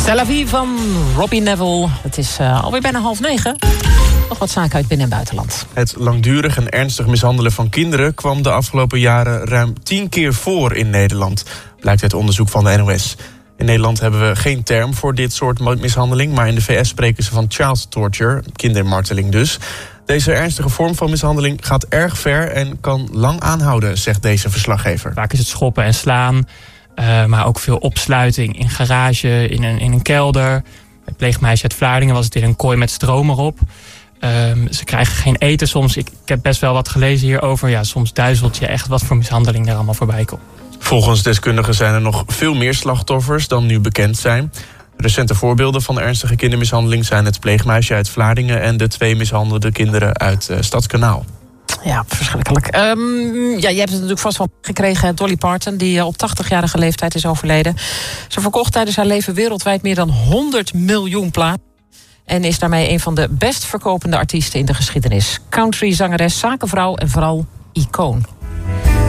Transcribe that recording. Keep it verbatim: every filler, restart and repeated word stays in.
C'est la vie van Robbie Neville. Het is uh, alweer bijna half negen. Nog wat zaken uit binnen- en buitenland. Het langdurig en ernstig mishandelen van kinderen kwam de afgelopen jaren ruim tien keer voor in Nederland. Blijkt uit onderzoek van de N O S. In Nederland hebben we geen term voor dit soort mishandeling, maar in de V S spreken ze van child torture, kindermarteling dus. Deze ernstige vorm van mishandeling gaat erg ver en kan lang aanhouden, zegt deze verslaggever. Vaak is het schoppen en slaan, uh, maar ook veel opsluiting in garage, in een, in een kelder. Bij pleegmeisje uit Vlaardingen was het in een kooi met stroom erop. Um, ze krijgen geen eten soms. Ik, ik heb best wel wat gelezen hierover. Ja, soms duizelt je echt wat voor mishandeling er allemaal voorbij komt. Volgens deskundigen zijn er nog veel meer slachtoffers dan nu bekend zijn. Recente voorbeelden van ernstige kindermishandeling zijn het pleegmeisje uit Vlaardingen en de twee mishandelde kinderen uit uh, Stadskanaal. Ja, verschrikkelijk. Um, ja, je hebt het natuurlijk vast wel gekregen, Dolly Parton, die uh, op tachtigjarige leeftijd is overleden. Ze verkocht tijdens haar leven wereldwijd meer dan honderd miljoen platen. En is daarmee een van de best verkopende artiesten in de geschiedenis. Countryzangeres, zakenvrouw en vooral icoon.